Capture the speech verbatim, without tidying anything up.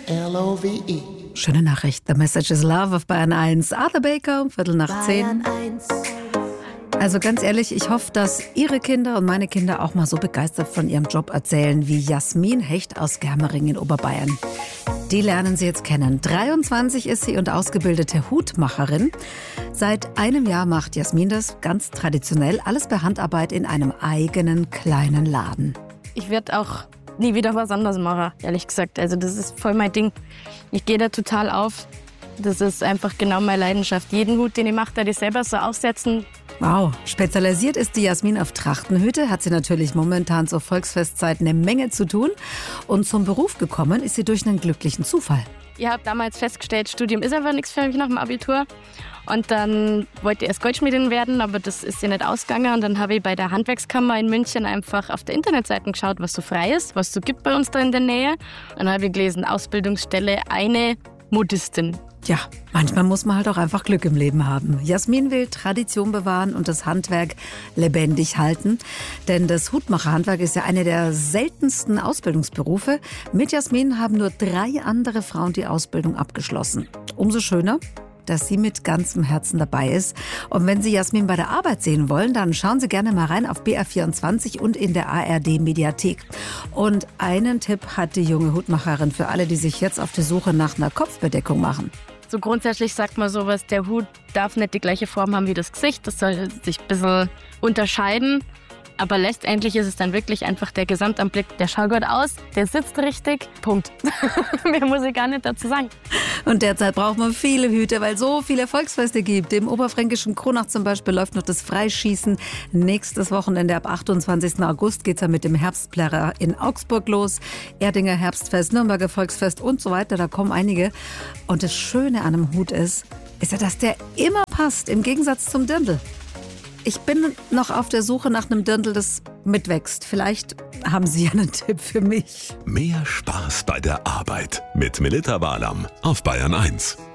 L O V E. Schöne Nachricht. The Message is Love auf Bayern eins. Arthur Baker um Viertel nach zehn. Also ganz ehrlich, ich hoffe, dass Ihre Kinder und meine Kinder auch mal so begeistert von ihrem Job erzählen wie Jasmin Hecht aus Germering in Oberbayern. Die lernen Sie jetzt kennen. dreiundzwanzig ist sie und ausgebildete Hutmacherin. Seit einem Jahr macht Jasmin das ganz traditionell, alles per Handarbeit in einem eigenen kleinen Laden. Ich werde auch nie wieder was anderes machen, ehrlich gesagt. Also das ist voll mein Ding. Ich gehe da total auf. Das ist einfach genau meine Leidenschaft. Jeden Hut, den ich mache, da ich selber so aufsetzen. Wow, spezialisiert ist die Jasmin auf Trachtenhüte, hat sie natürlich momentan zur Volksfestzeit eine Menge zu tun. Und zum Beruf gekommen ist sie durch einen glücklichen Zufall. Ich habe damals festgestellt, Studium ist einfach nichts für mich nach dem Abitur. Und dann wollte ich erst Goldschmiedin werden, aber das ist ja nicht ausgegangen. Und dann habe ich bei der Handwerkskammer in München einfach auf der Internetseite geschaut, was so frei ist, was es so gibt bei uns da in der Nähe. Und dann habe ich gelesen, Ausbildungsstelle, eine Modistin. Ja, manchmal muss man halt auch einfach Glück im Leben haben. Jasmin will Tradition bewahren und das Handwerk lebendig halten. Denn das Hutmacherhandwerk ist ja eine der seltensten Ausbildungsberufe. Mit Jasmin haben nur drei andere Frauen die Ausbildung abgeschlossen. Umso schöner, dass sie mit ganzem Herzen dabei ist. Und wenn Sie Jasmin bei der Arbeit sehen wollen, dann schauen Sie gerne mal rein auf B R vierundzwanzig und in der A R D-Mediathek. Und einen Tipp hat die junge Hutmacherin für alle, die sich jetzt auf die Suche nach einer Kopfbedeckung machen. So grundsätzlich sagt man sowas, der Hut darf nicht die gleiche Form haben wie das Gesicht. Das soll sich ein bisschen unterscheiden. Aber letztendlich ist es dann wirklich einfach der Gesamtanblick. Der schaut gut aus, der sitzt richtig. Punkt. Mehr muss ich gar nicht dazu sagen. Und derzeit braucht man viele Hüte, weil es so viele Volksfeste gibt. Im oberfränkischen Kronach zum Beispiel läuft noch das Freischießen. Nächstes Wochenende ab achtundzwanzigsten August geht es ja mit dem Herbstplärrer in Augsburg los. Erdinger Herbstfest, Nürnberger Volksfest und so weiter. Da kommen einige. Und das Schöne an einem Hut ist, ist ja, dass der immer passt, im Gegensatz zum Dirndl. Ich bin noch auf der Suche nach einem Dirndl, das mitwächst. Vielleicht haben Sie ja einen Tipp für mich. Mehr Spaß bei der Arbeit mit Melitta Walam auf Bayern eins.